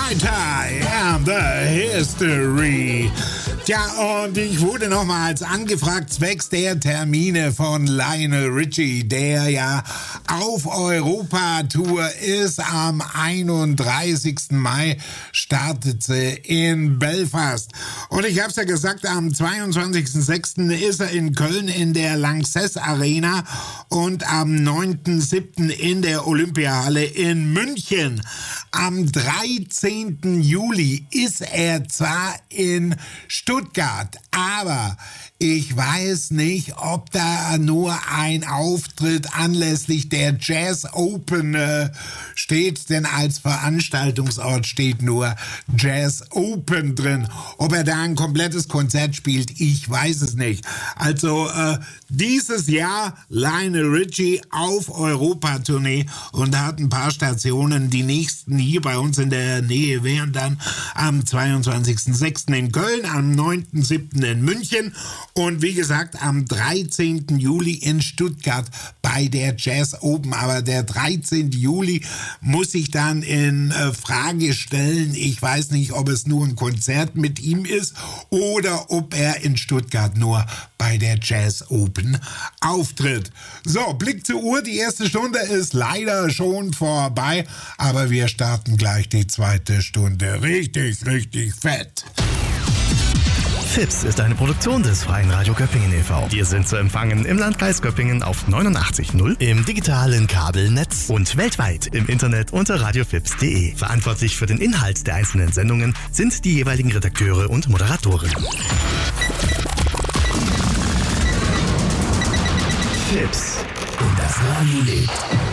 Tie and the History. Tja, und ich wurde nochmals angefragt, zwecks der Termine von Lionel Richie, der ja auf Europa-Tour ist. Am 31. Mai startet sie in Belfast. Und ich hab's ja gesagt, am 22.06. ist er in Köln in der Lanxess Arena und am 9.07. in der Olympiahalle in München. Am 13. Juli ist er zwar in Stuttgart, aber ich weiß nicht, ob da nur ein Auftritt anlässlich der Jazz Open steht, denn als Veranstaltungsort steht nur Jazz Open drin. Ob er da ein komplettes Konzert spielt, ich weiß es nicht. Also dieses Jahr Lionel Richie auf Europa-Tournee und hat ein paar Stationen. Die nächsten hier bei uns in der Nähe wären dann am 22.06. in Köln, am 9.07. in München und wie gesagt am 13. Juli in Stuttgart bei der Jazz Open. Aber der 13. Juli muss ich dann in Frage stellen. Ich weiß nicht, ob es nur ein Konzert mit ihm ist oder ob er in Stuttgart nur bei der Jazz Open auftritt. So, Blick zur Uhr. Die erste Stunde ist leider schon vorbei, aber wir starten gleich die zweite Stunde. Richtig, richtig fett. FIPS ist eine Produktion des Freien Radio Göppingen e.V. Wir sind zu empfangen im Landkreis Göppingen auf 89.0, im digitalen Kabelnetz und weltweit im Internet unter radiofips.de. Verantwortlich für den Inhalt der einzelnen Sendungen sind die jeweiligen Redakteure und Moderatoren. FIPS. Und das Radio lebt.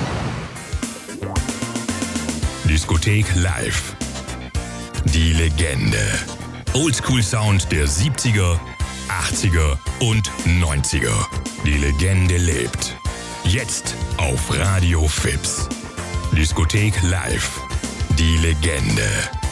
Diskothek live. Die Legende. Oldschool-Sound der 70er, 80er und 90er. Die Legende lebt. Jetzt auf Radio Fips. Diskothek live. Die Legende.